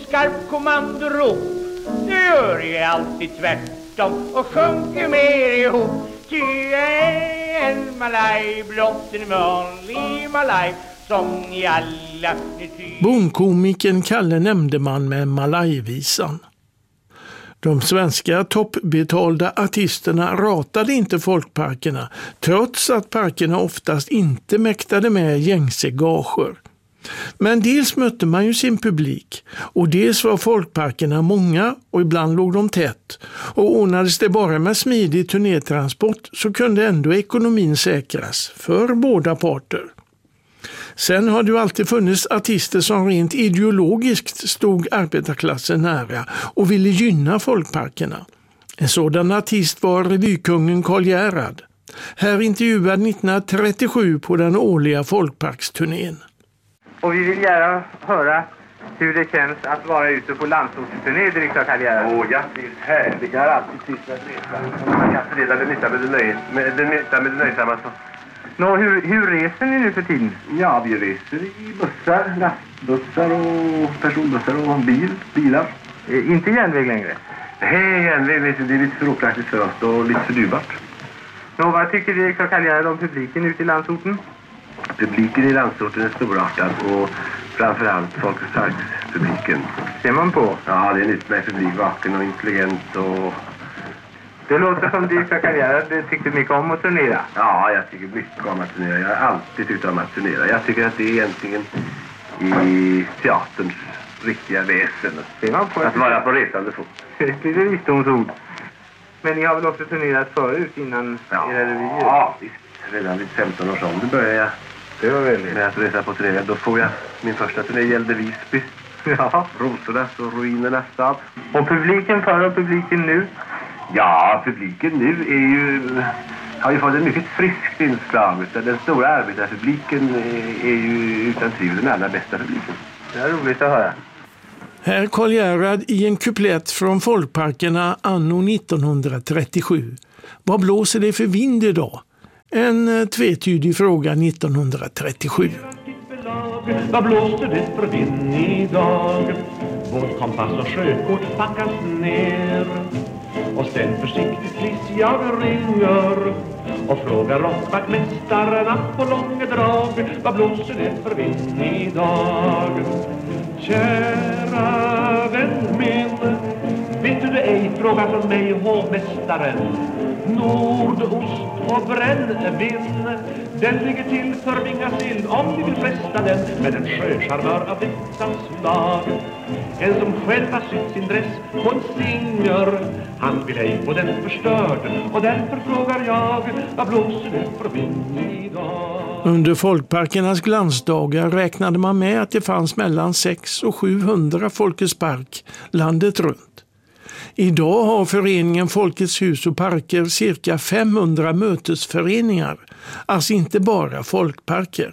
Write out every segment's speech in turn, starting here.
skarpt kommandorop. Nu gör jag alltid tvärtom och sjunker mer ihop. Ty jag är en malaj, blott en vanlig malaj, som i alla... Bonkomikern Kalle Nämndeman med Malajvisan. De svenska toppbetalda artisterna ratade inte folkparkerna, trots att parkerna oftast inte mäktade med gängse gager. Men dels mötte man ju sin publik, och dels var folkparkerna många och ibland låg de tätt. Och ordnades det bara med smidig turnétransport så kunde ändå ekonomin säkras för båda parter. Sen har det ju alltid funnits artister som rent ideologiskt stod arbetarklassen nära och ville gynna folkparkerna. En sådan artist var revykungen Karl Gerhard. Här intervjuad 1937 på den årliga folkparksturnén. Och vi vill gärna höra hur det känns att vara ute på landsortsturné, direktör Karl Gerhard. Ja, det är härligt. Jag har alltid tyckt att resa. Man kan fördela det nytta med det nöjsamma. Nå, hur reser ni nu för tiden? Ja, vi reser i bussar, lastbussar och personbussar och bilar. Inte järnväg längre? Nej, järnväg det är lite för opraktiskt för oss och lite för dyrbart. Nå, vad tycker direktör Karl Gerhard om publiken ute i landsorten? Publiken i landsorten är storartad och framförallt Folkets Parks-publiken. Ser man på? Ja, det är en utmärkt publik, vaken och intelligent och... Det låter som direktör Karl Gerhard tyckte mycket om att turnera. Ja, jag tycker mycket om att turnera. Jag har alltid tyckt om att turnera. Jag tycker att det är egentligen i teaterns riktiga väsen. Ser man på att vara på resande fot. Det blir det visdomsord. Men ni har väl också turnerat förut innan era revyer? Ja, visst. Redan vid 15 års ålder började jag det var väldigt. Med att resa på turné. Då får jag min första turné gällde Visby. Ja. Rosornas och ruinernas stad. Och publiken förr och publiken nu? Ja, publiken nu har ju fått ett mycket friskt inslag. Den stora arbetarpubliken är ju utan tvivel den allra bästa publiken. Det är roligt att höra. Här Karl Gerhard i en kuplett från folkparkerna anno 1937. Vad blåser det för vind idag? En tvetydig fråga 1937. Vad blåste det för vind idag? Vårt kompass och sjökort packas ner. Och sen försiktigt tills jag ringer och frågar rockvaktmästarna på långa drag. Vad blåser det för vind idag? Kära vän min, vet du det ej? Fråga från mig hovmästaren. Nordost och brännvin, den ligger till för Vingasill om ni vill fresta den med en sjöcharmör av detta slag. En som själv har sytt sin dress på en singer, han vill ej få den förstörd, och därför frågar jag, vad blåser det för vind idag? Under folkparkernas glansdagar räknade man med att det fanns mellan 600 och 700 Folkets park landet runt. Idag har föreningen Folkets hus och parker cirka 500 mötesföreningar, alltså inte bara folkparker.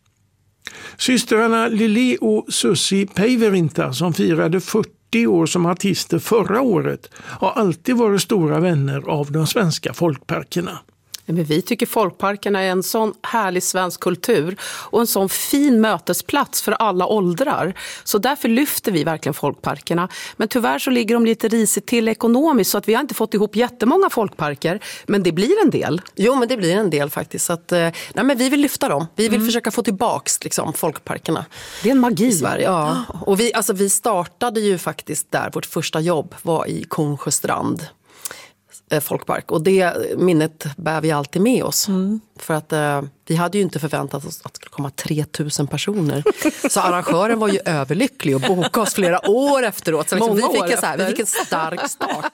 Systrarna Lili och Susie Päiverinta som firade 40 år som artister förra året har alltid varit stora vänner av de svenska folkparkerna. Men vi tycker folkparkerna är en sån härlig svensk kultur och en sån fin mötesplats för alla åldrar. Så därför lyfter vi verkligen folkparkerna. Men tyvärr så ligger de lite risigt till ekonomiskt så att vi har inte fått ihop jättemånga folkparker. Men det blir en del. Jo, men det blir en del faktiskt. Så att, men vi vill lyfta dem. Vi vill försöka få tillbaks liksom, folkparkerna. Det är en magi. I Sverige, ja. Och vi startade ju faktiskt där. Vårt första jobb var i Kornsjöstrand folkpark, och det minnet bär vi alltid med oss för att vi hade ju inte förväntat oss att det skulle komma 3000 personer så arrangören var ju överlycklig och bokade oss flera år efteråt så liksom, vi fick en stark start.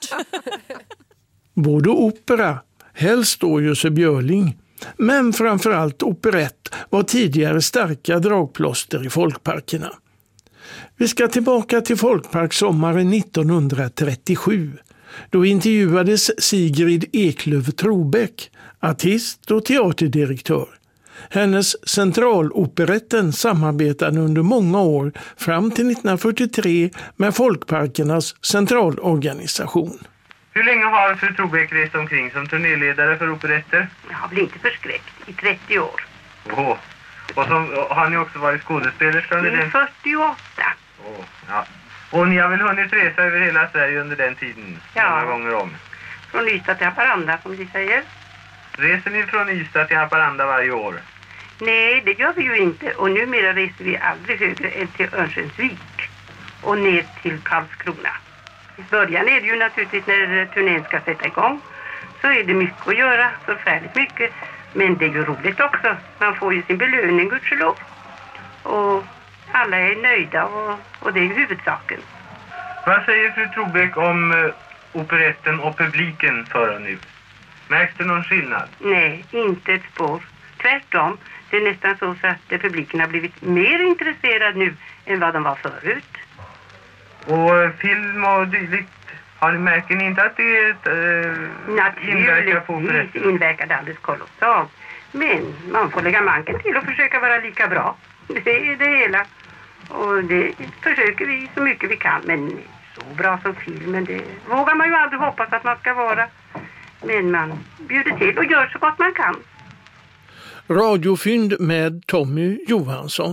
Både opera, helst då Jussi Björling, men framförallt operett var tidigare starka dragplåster i folkparkerna. Vi ska tillbaka till folkparkssommaren 1937. Då intervjuades Sigrid Eklöf Trobeck, artist och teaterdirektör. Hennes Centraloperetten samarbetade under många år fram till 1943 med folkparkernas centralorganisation. Hur länge har fru Trobeck rest omkring som turnéledare för operetter? Jag har väl inte förskräckt, i 30 år. Och har ni också varit skådespelerska under den? 48. Ja. Och ni har väl hunnit resa över hela Sverige under den tiden? Ja. Många gånger om. Från Ystad till Haparanda, som de säger. Reser ni från Ystad till Haparanda varje år? Nej, det gör vi ju inte. Och numera reser vi aldrig högre än till Örnsköldsvik och ner till Karlskrona. I början är det ju naturligtvis när turnén ska sätta igång, så är det mycket att göra, förfärligt mycket. Men det är ju roligt också. Man får ju sin belöning, gudskelov. Och alla är nöjda och det är ju huvudsaken. Vad säger fru Trobeck om operetten och publiken för nu? Märks det någon skillnad? Nej, inte ett spår. Tvärtom, det är nästan så att publiken har blivit mer intresserad nu än vad de var förut. Och film och dylikt, märker ni inte att det inverkar på operetten? Naturligtvis inverkar det alldeles kolossalt. Men man får lägga manken till och försöka vara lika bra. Det är det hela. Och det försöker vi så mycket vi kan. Men så bra som filmen, det vågar man ju aldrig hoppas att man ska vara. Men man bjuder till och gör så gott man kan. Radiofynd med Tommy Johansson.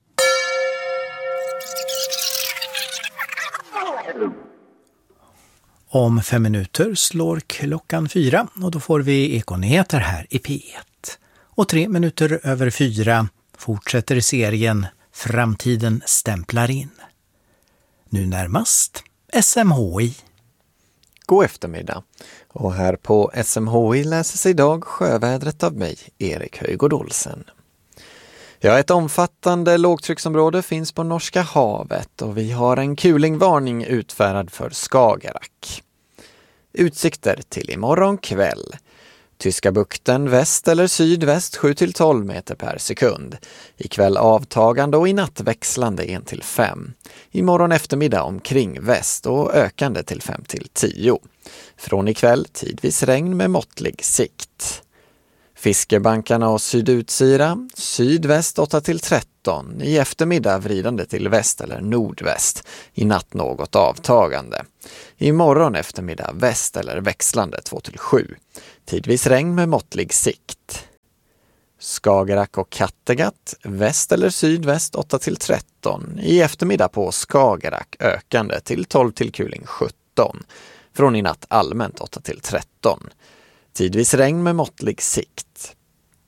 Om 5 minuter slår klockan 4 och då får vi Ekonyheter här i P1. Och 3 minuter över 4 fortsätter serien Framtiden stämplar in. Nu närmast SMHI. God eftermiddag. Och här på SMHI läses idag sjövädret av mig, Erik Höjgård Olsen. Ja, ett omfattande lågtrycksområde finns på Norska havet och vi har en kulingvarning utfärdad för Skagerrak. Utsikter till imorgon kväll. Tyska bukten väst eller sydväst 7-12 meter per sekund. Ikväll avtagande och i natt växlande 1-5. Imorgon eftermiddag omkring väst och ökande till 5-10. Från ikväll tidvis regn med måttlig sikt. Fiskebankarna och sydutsira, sydväst 8-13, i eftermiddag vridande till väst eller nordväst, i natt något avtagande. Imorgon eftermiddag väst eller växlande 2-7, tidvis regn med måttlig sikt. Skagerrak och Kattegatt, väst eller sydväst 8-13, i eftermiddag på Skagerrak ökande till 12 till kuling 17, från i natt allmänt 8-13. Tidvis regn med måttlig sikt.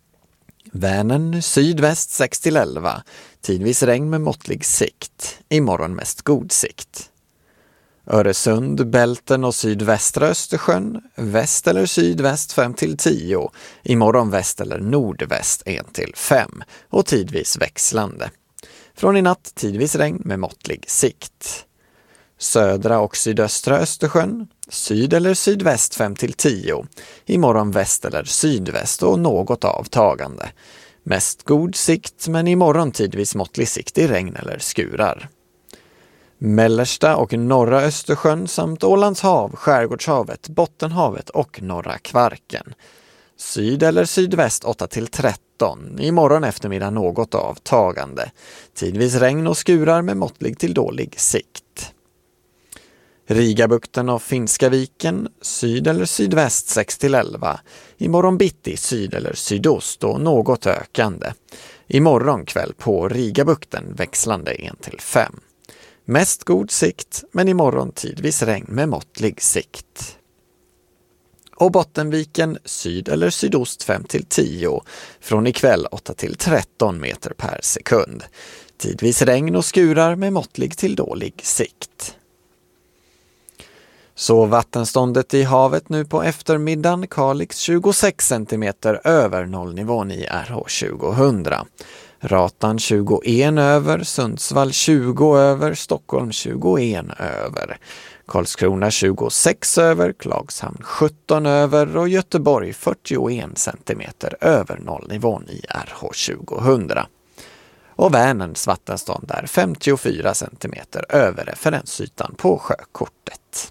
Vänern sydväst 6-11. Tidvis regn med måttlig sikt. Imorgon mest god sikt. Öresund, Bälten och sydvästra Östersjön. Väst eller sydväst 5-10. Imorgon väst eller nordväst 1-5. Och tidvis växlande. Från i natt tidvis regn med måttlig sikt. Södra och sydöstra Östersjön. Syd eller sydväst 5-10. Imorgon väst eller sydväst och något avtagande. Mest god sikt men imorgon tidvis måttlig sikt i regn eller skurar. Mellersta och norra Östersjön samt Ålands hav, Skärgårdshavet, Bottenhavet och norra Kvarken. Syd eller sydväst 8-13. Imorgon eftermiddag något avtagande. Tidvis regn och skurar med måttlig till dålig sikt. Rigabukten och Finska viken, syd eller sydväst 6-11. Imorgon bitti syd eller sydost och något ökande. Imorgon kväll på Rigabukten växlande 1-5. Mest god sikt men imorgon tidvis regn med måttlig sikt. Och Bottenviken syd eller sydost 5-10. Från ikväll 8-13 meter per sekund. Tidvis regn och skurar med måttlig till dålig sikt. Så vattenståndet i havet nu på eftermiddagen, Kalix 26 cm över nollnivån i RH 2000. Ratan 21 över, Sundsvall 20 över, Stockholm 21 över. Karlskrona 26 över, Klagshamn 17 över och Göteborg 41 cm över nollnivån i RH 2000. Och Vänerns vattenstånd är 54 cm över referensytan på sjökortet.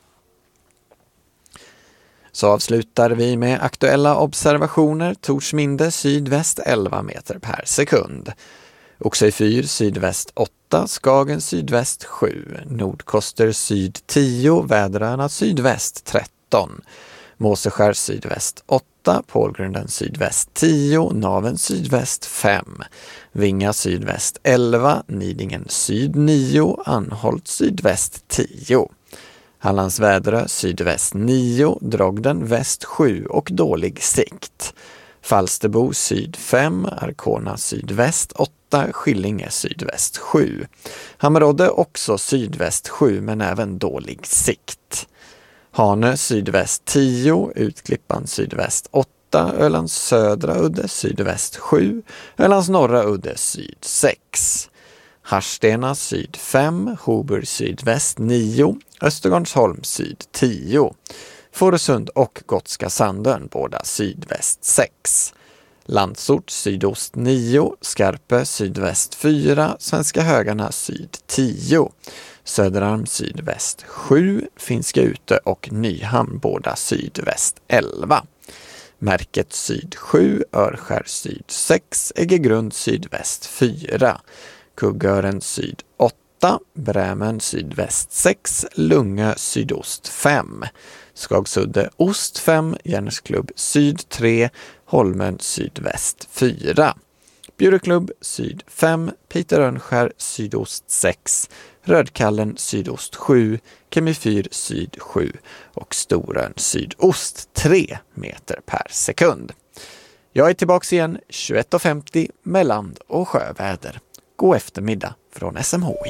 Så avslutar vi med aktuella observationer. Torsminde sydväst 11 meter per sekund. Oxö fyr sydväst 8, Skagen sydväst 7, Nordkoster syd 10, Väderöarna sydväst 13. Måseskär sydväst 8, Pålgrunden sydväst 10, Naven sydväst 5, Vinga sydväst 11, Nidingen syd 9, Anholt sydväst 10. Hallandsväderö sydväst 9, Drogden väst 7 och dålig sikt. Falsterbo syd 5, Arkona sydväst 8, Skillinge sydväst 7. Hammerodde också sydväst 7 men även dålig sikt. Hanö sydväst 10, Utklippan sydväst 8, Ölands södra udde sydväst 7, Ölands norra udde syd 6. Harstena syd 5, Hoburg sydväst 9, Östergarnsholm syd 10. Fårösund och Gotska Sandön båda sydväst 6. Landsort sydost 9, Skarpö sydväst 4, Svenska Högarna syd 10. Söderarm sydväst 7, Finska Ute och Nyhamn båda sydväst 11. Märket syd 7, Örskär syd 6, Äggegrund sydväst 4. Kuggören syd 8, Brämen sydväst 6, Lungö sydost 5. Skagsudde ost 5, Järnsklubb syd 3, Holmen sydväst 4. Bjureklubb syd 5, Piterönskär sydost 6, Rödkallen sydost 7, Kemifyr syd 7 och Storön sydost 3 meter per sekund. Jag är tillbaka igen 21.50 med land- och sjöväder. God eftermiddag från SMHI.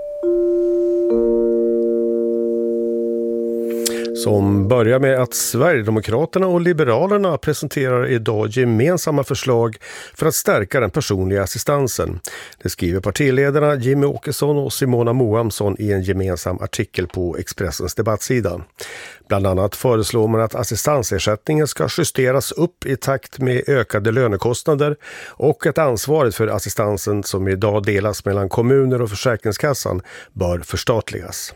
Som börjar med att Sverigedemokraterna och Liberalerna presenterar idag gemensamma förslag för att stärka den personliga assistansen. Det skriver partiledarna Jimmy Åkesson och Simona Moamsson i en gemensam artikel på Expressens debattsida. Bland annat föreslår man att assistansersättningen ska justeras upp i takt med ökade lönekostnader och att ansvaret för assistansen som idag delas mellan kommuner och Försäkringskassan bör förstatligas.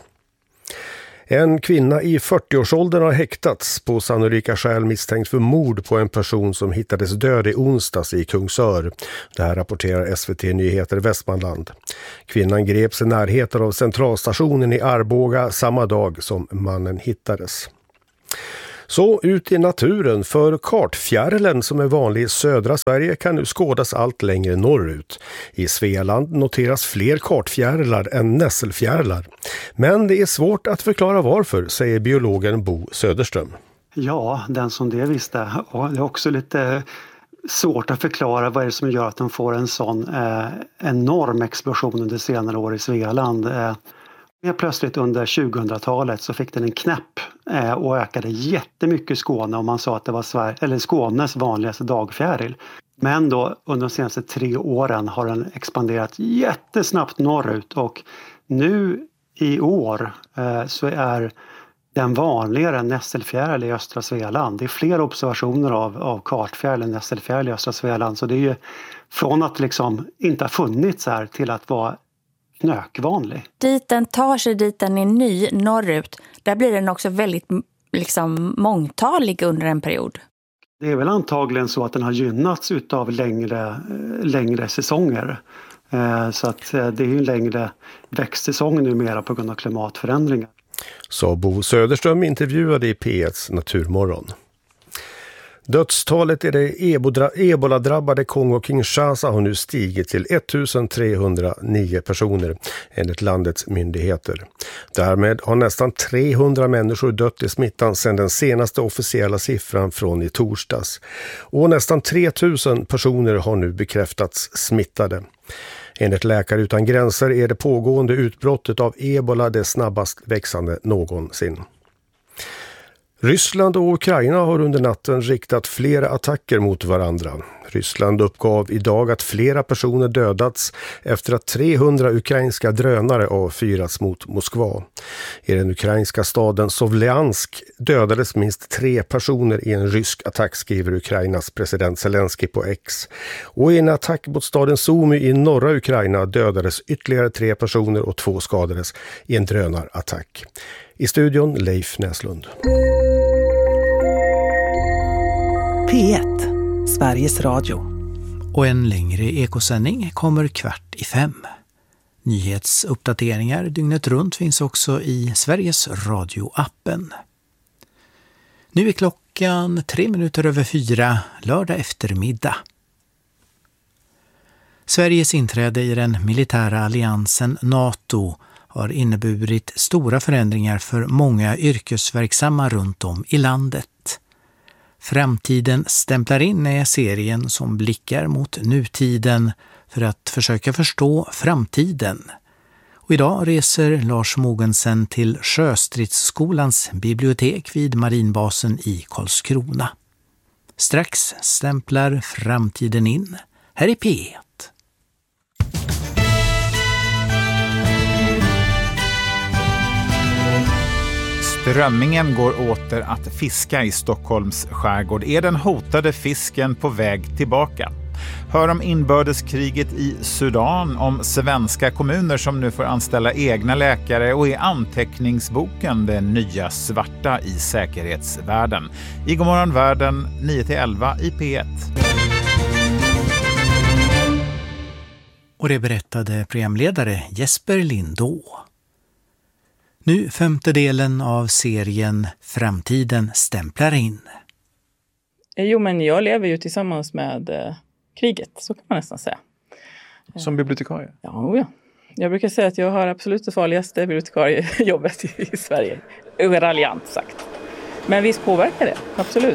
En kvinna i 40-årsåldern har häktats på sannolika skäl misstänkt för mord på en person som hittades död i onsdags i Kungsör. Det här rapporterar SVT Nyheter Västmanland. Kvinnan greps i närheten av centralstationen i Arboga samma dag som mannen hittades. Så ut i naturen, för kartfjärilen som är vanlig i södra Sverige kan nu skådas allt längre norrut. I Svealand noteras fler kartfjärilar än nässelfjärilar. Men det är svårt att förklara varför, säger biologen Bo Söderström. Ja, den som det visste. Och det är också lite svårt att förklara vad det är som gör att de får en sån enorm explosion under senare år i Svealand. Plötsligt under 2000-talet så fick den en knäpp och ökade jättemycket i Skåne, och man sa att det var Skånes vanligaste dagfjäril. Men då under de senaste 3 åren har den expanderat jättesnabbt norrut, och nu i år så är den vanligare än nässelfjäril i östra Svealand. Det är fler observationer av kartfjäril än nässelfjäril i östra Svealand, så det är ju från att liksom inte ha funnits här till att vara knökvanlig. Dit den tar sig, dit den är ny norrut, där blir den också väldigt liksom mångtalig under en period. Det är väl antagligen så att den har gynnats utav längre säsonger. Så att det är ju en längre växtsäsong numera på grund av klimatförändringar. Så Bo Söderström intervjuade i P1s Naturmorgon. Dödstalet i det ebola-drabbade Kongo-Kinshasa har nu stigit till 1309 personer enligt landets myndigheter. Därmed har nästan 300 människor dött i smittan sedan den senaste officiella siffran från i torsdags. Och nästan 3000 personer har nu bekräftats smittade. Enligt Läkare utan gränser är det pågående utbrottet av ebola det snabbast växande någonsin. Ryssland och Ukraina har under natten riktat flera attacker mot varandra. Ryssland uppgav idag att flera personer dödats efter att 300 ukrainska drönare avfyrats mot Moskva. I den ukrainska staden Sovliansk dödades minst 3 personer i en rysk attack, skriver Ukrainas president Zelensky på X. Och i en attack mot staden Sumy i norra Ukraina dödades ytterligare 3 personer och 2 skadades i en drönarattack. I studion Leif Näslund. P1, Sveriges Radio. Och en längre ekosändning kommer 4:45. Nyhetsuppdateringar dygnet runt finns också i Sveriges Radio-appen. Nu är klockan 4:03 lördag eftermiddag. Sveriges inträde i den militära alliansen NATO har inneburit stora förändringar för många yrkesverksamma runt om i landet. Framtiden stämplar in är serien som blickar mot nutiden för att försöka förstå framtiden. Och idag reser Lars Mogensen till Sjöstridsskolans bibliotek vid marinbasen i Karlskrona. Strax stämplar framtiden in här i P1. Strömmingen går åter att fiska i Stockholms skärgård. Är den hotade fisken på väg tillbaka? Hör om inbördeskriget i Sudan, om svenska kommuner som nu får anställa egna läkare och i anteckningsboken det nya svarta i säkerhetsvärlden. I Godmorgon världen 9-11 i P1. Och det berättade programledare Jesper Lindå. Nu 5:e delen av serien Framtiden stämplar in. Jo, men jag lever ju tillsammans med kriget, så kan man nästan säga. Som bibliotekarie? Ja. Jag brukar säga att jag har absolut det farligaste bibliotekariejobbet i Sverige. Raljant sagt. Men visst påverkar det, absolut.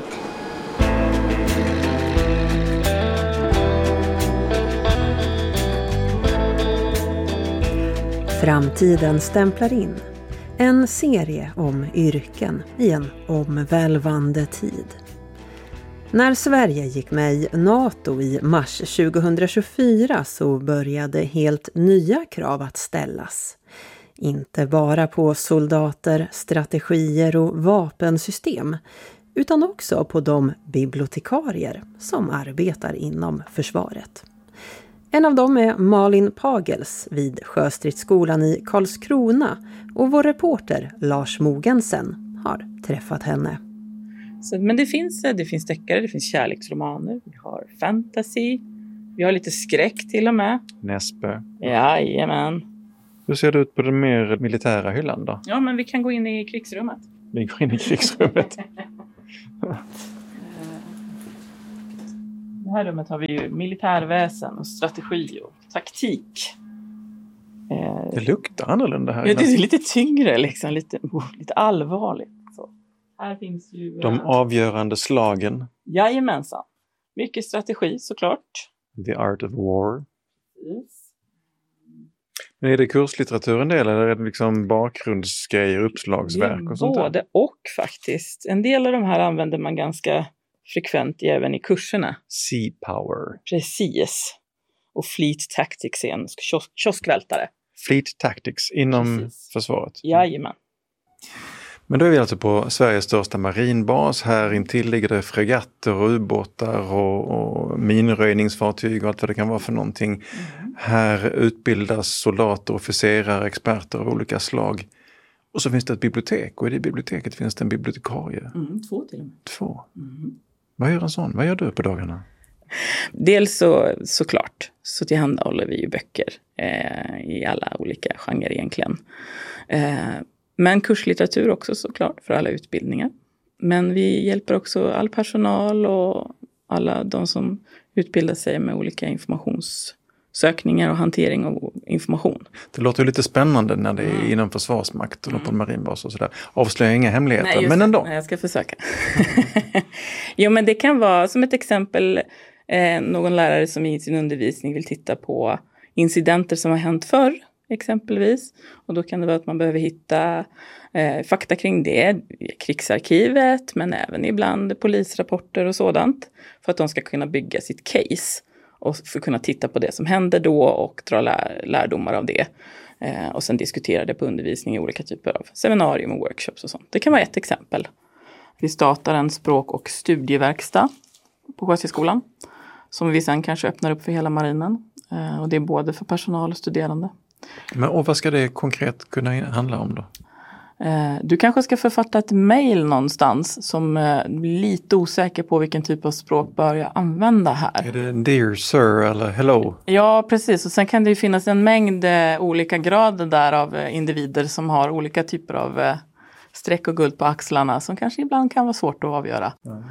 Framtiden stämplar in. En serie om yrken i en omvälvande tid. När Sverige gick med i NATO i mars 2024 så började helt nya krav att ställas. Inte bara på soldater, strategier och vapensystem, utan också på de bibliotekarier som arbetar inom försvaret. En av dem är Malin Pagels vid Sjöstridsskolan i Karlskrona och vår reporter Lars Mogensen har träffat henne. Men det finns deckare, det finns kärleksromaner, vi har fantasy, vi har lite skräck till och med. Näsbö. Jajamän. Hur ser det ut på den mer militära hyllan då? Ja, men vi kan gå in i krigsrummet. Vi går in i krigsrummet. I det här rummet har vi ju militärväsen och strategi och taktik. Det luktar annorlunda här. Ja, det är lite tyngre liksom, lite allvarligt. Så. Här finns ju... De avgörande slagen. Jajamensan. Mycket strategi såklart. The Art of War. Yes. Men är det kurslitteraturen del eller är det liksom bakgrundsgrejer, uppslagsverk och sånt där? Både och faktiskt. En del av de här använder man ganska frekvent även i kurserna. Sea Power. Precis. Och Fleet Tactics är en kioskvältare. Fleet Tactics inom försvaret? Jajamän. Men då är vi alltså på Sveriges största marinbas. Här intill ligger det fregatter och ubåtar och minröjningsfartyg och allt vad det kan vara för någonting. Här utbildas soldater, officerare, experter av olika slag. Och så finns det ett bibliotek och i det biblioteket finns det en bibliotekarie. 2 till och med. 2? Vad gör en sån? Vad gör du på dagarna? Dels såklart så tillhandahåller vi ju böcker i alla olika genrer egentligen. Men kurslitteratur också såklart för alla utbildningar. Men vi hjälper också all personal och alla de som utbildar sig med olika informationssökningar och hantering av information. Det låter ju lite spännande när det är inom försvarsmakten och på en marinbas och sådär. Avslöjar inga hemligheter, men ändå. Nej, jag ska försöka. Jo, men det kan vara som ett exempel någon lärare som i sin undervisning vill titta på incidenter som har hänt förr. Exempelvis. Och då kan det vara att man behöver hitta fakta kring det i krigsarkivet men även ibland polisrapporter och sådant för att de ska kunna bygga sitt case och för att kunna titta på det som händer då och dra lärdomar av det och sen diskutera det på undervisning i olika typer av seminarium och workshops och sånt. Det kan vara ett exempel. Vi startar en språk- och studieverkstad på Sjöstridsskolan som vi sen kanske öppnar upp för hela marinen och det är både för personal och studerande. Men och vad ska det konkret kunna handla om då? Du kanske ska författa ett mejl någonstans som blir lite osäker på vilken typ av språk bör jag använda här. Är det dear sir eller hello? Ja, precis. Och sen kan det ju finnas en mängd olika grader där av individer som har olika typer av streck och guld på axlarna som kanske ibland kan vara svårt att avgöra.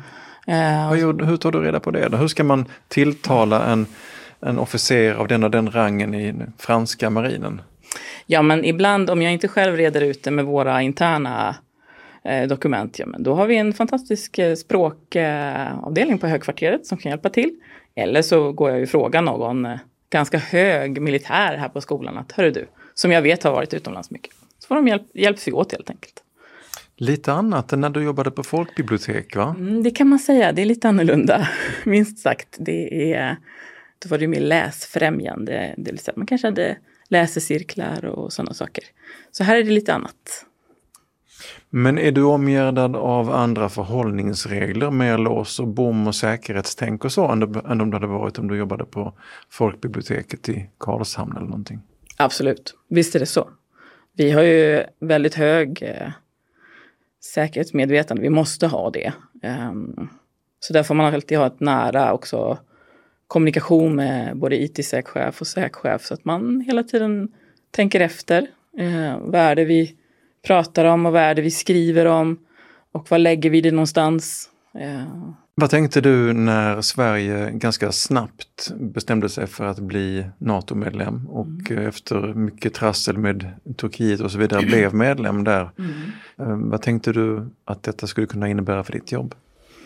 Hur tar du reda på det då? Hur ska man tilltala en officer av den och den rangen i den franska marinen? Ja, men ibland om jag inte själv reder ut det med våra interna dokument, ja, men då har vi en fantastisk språkavdelning på högkvarteret som kan hjälpa till. Eller så går jag ju fråga någon ganska hög militär här på skolan att hörru du, som jag vet har varit utomlands mycket. Så får de hjälps vi åt helt enkelt. Lite annat än när du jobbade på folkbibliotek, va? Det kan man säga, det är lite annorlunda, minst sagt. Då var det mer läsfrämjande, det vill säga man kanske hade läsecirklar och sådana saker. Så här är det lite annat. Men är du omgärdad av andra förhållningsregler, mer lås och bom och säkerhetstänk och så än om det hade varit om du jobbade på folkbiblioteket i Karlshamn eller någonting? Absolut, visst är det så. Vi har ju väldigt hög säkerhetsmedvetande, vi måste ha det. Så där får man alltid ha ett nära också kommunikation med både IT-säkchef och säkchef så att man hela tiden tänker efter. Vad är det vi pratar om och vad är det vi skriver om och vad lägger vi det någonstans? Vad tänkte du när Sverige ganska snabbt bestämde sig för att bli NATO-medlem och efter mycket trassel med Turkiet och så vidare blev medlem där? Vad tänkte du att detta skulle kunna innebära för ditt jobb?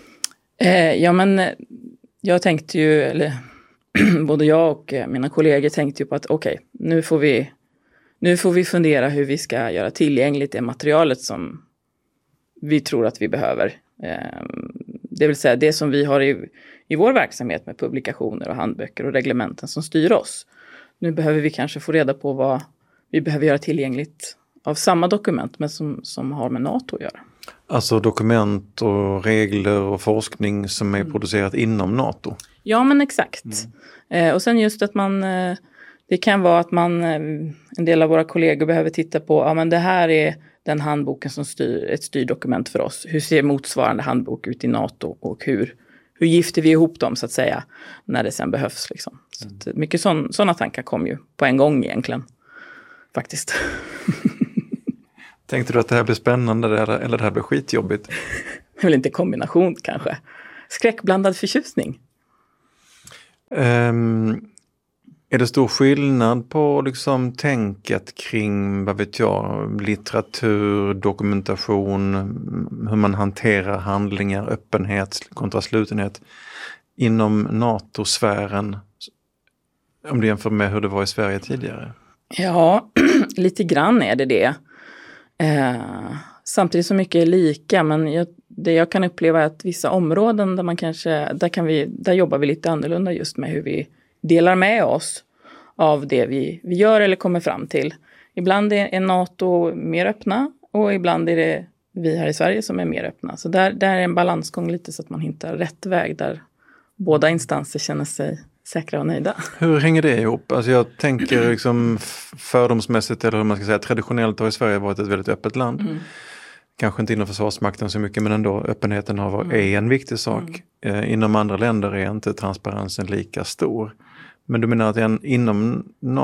Ja, men jag tänkte ju, eller både jag och mina kollegor tänkte ju på att okej, nu får vi fundera hur vi ska göra tillgängligt det materialet som vi tror att vi behöver. Det vill säga det som vi har i vår verksamhet med publikationer och handböcker och reglementen som styr oss. Nu behöver vi kanske få reda på vad vi behöver göra tillgängligt av samma dokument men som har med NATO att göra. Alltså dokument och regler och forskning som är producerat inom NATO? Ja, men exakt. Och sen just att det kan vara att en del av våra kollegor behöver titta på, ja men det här är den handboken som styr ett styrdokument för oss. Hur ser motsvarande handbok ut i NATO och hur gifter vi ihop dem så att säga när det sen behövs liksom. Så att mycket sådana tankar kom ju på en gång egentligen faktiskt. Tänkte du att det här blir spännande eller det här blir skitjobbigt? Det är väl inte kombination kanske. Skräckblandad förtjusning. Är det stor skillnad på liksom tänket kring, vad vet jag, litteratur, dokumentation, hur man hanterar handlingar, öppenhet kontra slutenhet inom NATO-sfären om du jämför med hur det var i Sverige tidigare? Ja, lite grann är det. Samtidigt så mycket är lika, men det jag kan uppleva är att vissa områden där man kanske, där jobbar vi lite annorlunda just med hur vi delar med oss av det vi gör eller kommer fram till. Ibland är NATO mer öppna och ibland är det vi här i Sverige som är mer öppna. Så där är en balansgång lite så att man hittar rätt väg där båda instanser känner sig säkra och nöjda. Hur hänger det ihop? Alltså jag tänker liksom fördomsmässigt eller hur man ska säga traditionellt har Sverige varit ett väldigt öppet land. Kanske inte inom försvarsmakten så mycket men ändå öppenheten är en viktig sak. Inom andra länder är inte transparensen lika stor. Men du menar att inom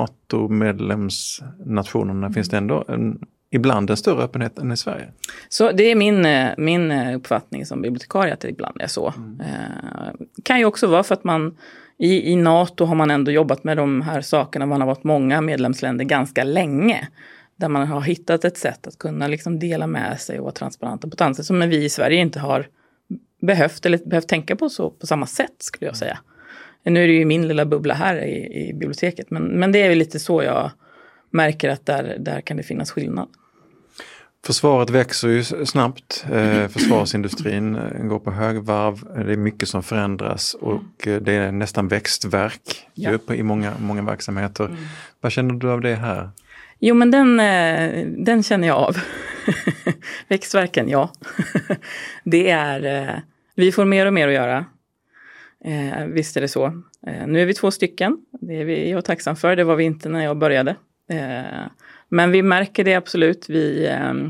NATO-medlemsnationerna finns det ändå ibland en större öppenhet än i Sverige? Så det är min uppfattning som bibliotekarie att det ibland är så. Kan ju också vara för att man i NATO har man ändå jobbat med de här sakerna. Man har varit många medlemsländer ganska länge. Där man har hittat ett sätt att kunna liksom dela med sig och vara transparenta på ett annat sätt som vi i Sverige inte har behövt tänka på så på samma sätt skulle jag säga. Nu är det ju min lilla bubbla här i biblioteket. Men det är väl lite så jag märker att där kan det finnas skillnad. Försvaret växer ju snabbt. Försvarsindustrin går på högvarv. Det är mycket som förändras och det är nästan växtverk i många verksamheter. Vad känner du av det här? Jo, men den känner jag av. Växtverken, ja. Det är, vi får mer och mer att göra. Visst är det så. Nu är vi 2 stycken. Det är jag tacksam för. Det var vi inte när jag började. Men vi märker det absolut. Vi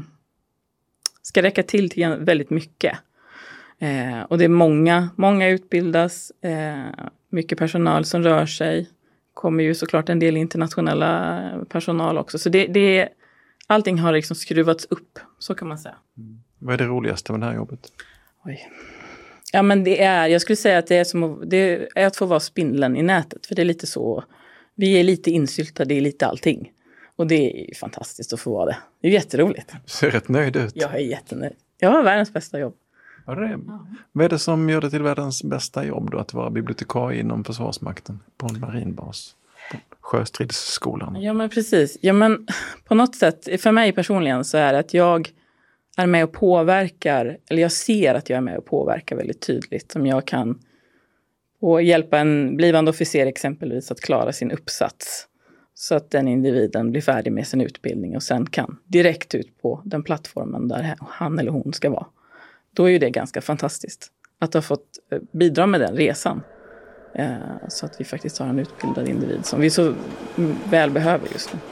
ska räcka till väldigt mycket. Och det är många utbildas. Mycket personal som rör sig. Kommer ju såklart en del internationella personal också. Så det allting har liksom skruvats upp, så kan man säga. Vad är det roligaste med det här jobbet? Oj. Ja, men jag skulle säga att det är att få vara spindeln i nätet. För det är lite så, vi är lite insyltade i lite allting. Och det är ju fantastiskt att få vara det. Det är jätteroligt. Du ser rätt nöjd ut. Jag är jättenöjd. Jag har världens bästa jobb. Ja, det är. Vad är det som gör det till världens bästa jobb då? Att vara bibliotekarie inom Försvarsmakten på en marinbas? På Sjöstridsskolan. Ja, men precis. Ja, men på något sätt, för mig personligen så är det att jag är med och påverkar, eller jag ser att jag är med och påverkar väldigt tydligt. Om jag kan hjälpa en blivande officer exempelvis att klara sin uppsats. Så att den individen blir färdig med sin utbildning och sen kan direkt ut på den plattformen där han eller hon ska vara. Då är ju det ganska fantastiskt att ha fått bidra med den resan. Så att vi faktiskt har en utbildad individ som vi så väl behöver just nu.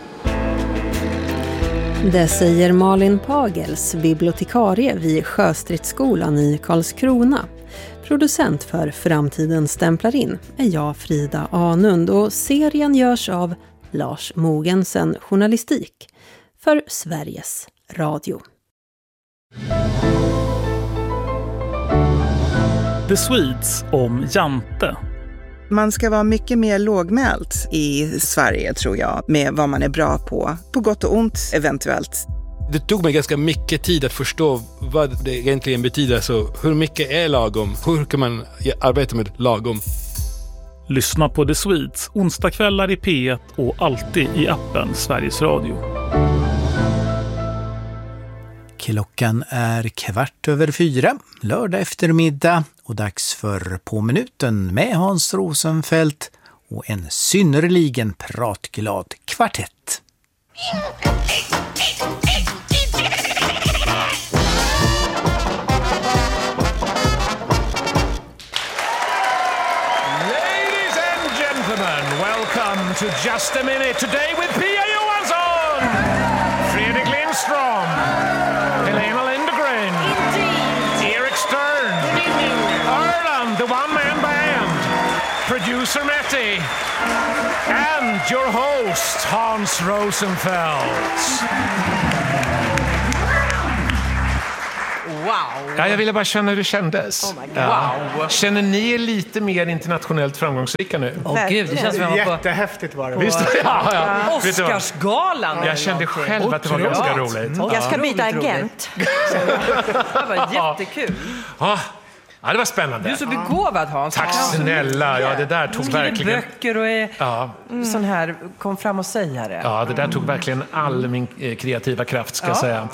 Det säger Malin Pagels, bibliotekarie vid Sjöstridsskolan i Karlskrona. Producent för Framtiden stämplar in är jag, Frida Anund, och serien görs av Lars Mogensen Journalistik för Sveriges Radio. The Swedes om Jante. Man ska vara mycket mer lågmäld i Sverige, tror jag, med vad man är bra på gott och ont eventuellt. Det tog mig ganska mycket tid att förstå vad det egentligen betyder. Så hur mycket är lagom? Hur kan man arbeta med lagom? Lyssna på The Swedes onsdagskvällar i P1 och alltid i appen Sveriges Radio. Klockan är 3:15, lördag eftermiddag och dags för På minuten med Hans Rosenfeldt och en synnerligen pratglad kvartett. Welcome to Just a Minute, today with Pia Johansson, Fredrik Lindström, Helena Lindgren, Eric Stern, Ireland, the one-man band, producer Mette, and your host, Hans Rosenfeldt. Wow. Ja, jag ville bara känna hur det kändes. Oh my God. Wow. Känner ni er lite mer internationellt framgångsrika nu? Gud, det känns som jättehäftigt var det. Visst? Ja. Oscarsgalan. Jag kände själv att det var ganska roligt. Jag ska byta agent. Det var jättekul. Ja, det var spännande. Du är så begåvad, Hans. Tack snälla. Ja, det där tog verkligen... böcker och är sån här, kom fram och säga det. Ja, det där tog verkligen all min kreativa kraft, ska jag säga.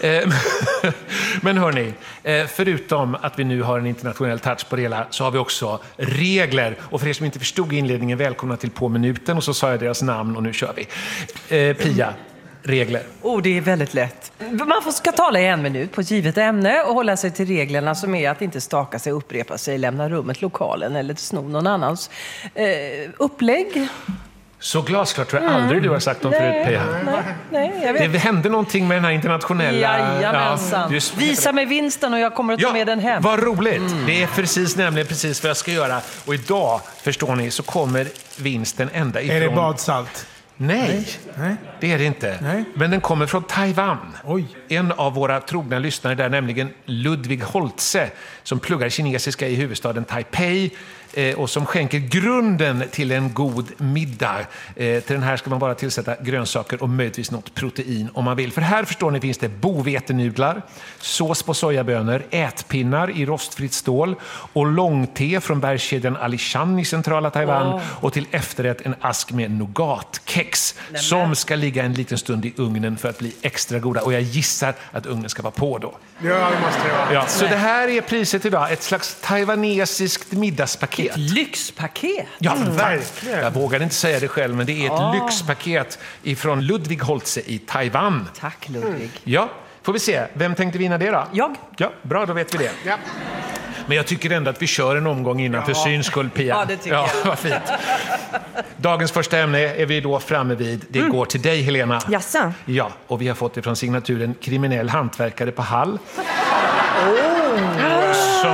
Men hörni, förutom att vi nu har en internationell touch på det hela så har vi också regler. Och för er som inte förstod inledningen, välkomna till På minuten. Och så sa jag deras namn och nu kör vi. Pia. Regler. Det är väldigt lätt. Man ska tala i 1 minut på ett givet ämne och hålla sig till reglerna som är att inte staka sig, upprepa sig, lämna rummet, lokalen eller sno någon annans upplägg. Så glasklart tror jag aldrig du har sagt om förut, Pia. Nej, jag vet. Det hände någonting med den här internationella... Jajamensan. Visa mig vinsten och jag kommer att ta med den hem. Vad roligt. Det är precis vad jag ska göra. Och idag, förstår ni, så kommer vinsten ända ifrån... Är det badsalt? Nej, det är det inte. Nej. Men den kommer från Taiwan. Oj. En av våra trogna lyssnare där, nämligen Ludvig Holtze, som pluggar kinesiska i huvudstaden Taipei och som skänker grunden till en god middag. Till den här ska man bara tillsätta grönsaker och möjligtvis något protein om man vill. För här, förstår ni, finns det bovetenudlar, sås på sojabönor, ätpinnar i rostfritt stål och långte från bergskedjan Alishan i centrala Taiwan och till efterrätt en ask med nougatkex som ska ligga en liten stund i ugnen för att bli extra goda. Och jag gissar att ugnen ska vara på då. Ja, det måste det vara. Ja, så det här är priset idag. Ett slags taiwanesiskt middagspaket. Ett lyxpaket. Ja, verkligen. Jag vågar inte säga det själv, men det är ett lyxpaket ifrån Ludvig Holtze i Taiwan. Tack, Ludvig. Ja, får vi se. Vem tänkte vinna det då? Jag. Ja, bra, då vet vi det. Ja. Men jag tycker ändå att vi kör en omgång innan för syns skull, Pia. Ja, det tycker jag. Vad fint. Dagens första ämne är vi då framme vid. Det går till dig, Helena. Jaså? Ja, och vi har fått det från signaturen Kriminell hantverkare på Hall. Som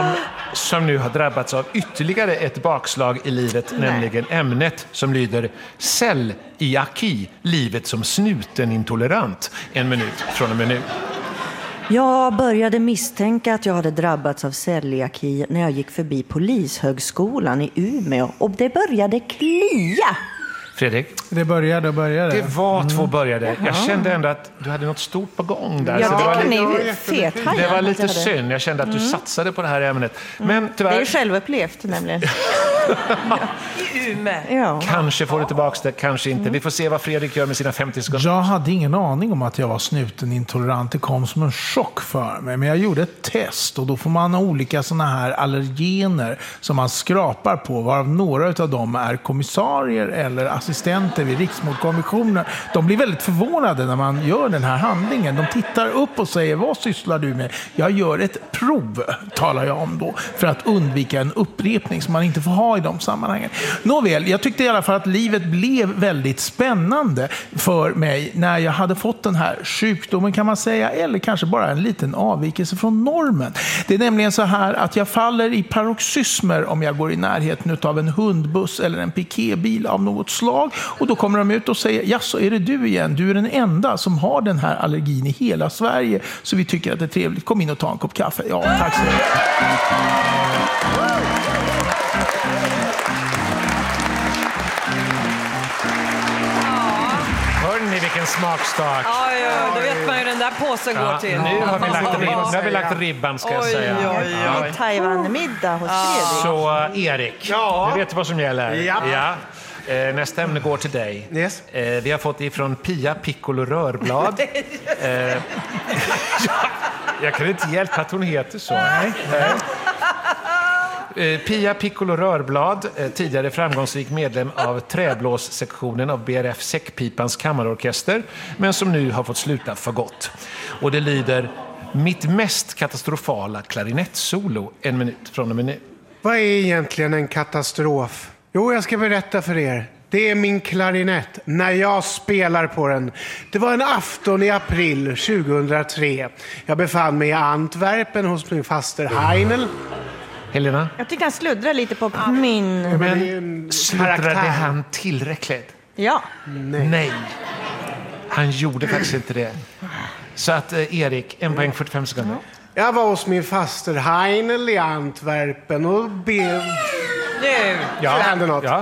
som nu har drabbats av ytterligare ett bakslag i livet, nämligen ämnet som lyder celiaki, livet som snutenintolerant. 1 minut från och med nu. Jag började misstänka att jag hade drabbats av celiaki när jag gick förbi Polishögskolan i Umeå och det började klia. Fredrik? Det började. Det var 2 började. Jag kände ändå att du hade något stort på gång där. Ja, så det var lite synd. Jag kände att du satsade på det här ämnet. Men tyvärr... Det är självupplevt nämligen. I Umeå. Ja. Kanske får du tillbaka det, kanske inte. Vi får se vad Fredrik gör med sina 50 sekunder. Jag hade ingen aning om att jag var snutenintolerant. Det kom som en chock för mig. Men jag gjorde ett test och då får man olika såna här allergener som man skrapar på, varav några av dem är kommissarier eller assistenter vid Riksmordkommissionen. De blir väldigt förvånade när man gör den här handlingen. De tittar upp och säger, vad sysslar du med? Jag gör ett prov, talar jag om då, för att undvika en upprepning som man inte får ha i de sammanhangen. Nåväl, jag tyckte i alla fall att livet blev väldigt spännande för mig när jag hade fått den här sjukdomen, kan man säga, eller kanske bara en liten avvikelse från normen. Det är nämligen så här att jag faller i paroxysmer om jag går i närheten av en hundbuss eller en pikébil av något slag. Och då kommer de ut och säger, ja, så är det du igen. Du är den enda som har den här allergin i hela Sverige. Så vi tycker att det är trevligt. Kom in och ta en kopp kaffe. Ja, tack så mycket. Hör ni vilken smakstart? Ja, då vet man ju den där påsen går till. Nu har vi lagt ribban, ska jag säga. Oj. Taiwan-middag hos Fredrik. Så Erik, du vet vad som gäller. Ja. Nästa ämne går till dig. Yes. Vi har fått ifrån Pia Piccolo Rörblad. Jag kan inte hjälpa att hon heter så. Pia Piccolo Rörblad, tidigare framgångsrik medlem av träblåssektionen av BRF Säckpipans kammarorkester, men som nu har fått sluta för gott. Och det lyder, mitt mest katastrofala klarinettsolo. 1 minut från och med nu. Vad är egentligen en katastrof? Jo, jag ska berätta för er. Det är min klarinett när jag spelar på den. Det var en afton i april 2003. Jag befann mig i Antwerpen hos min faster Heinel. Helena? Jag tycker han sluddrar lite på min... Men sluttrade han tillräckligt? Ja. Nej. Han gjorde faktiskt inte det. Så att Erik, 1 poäng 45 sekunder. Jag var hos min faster Heinel i Antwerpen och Nu. Ja. Det hände något. Ja.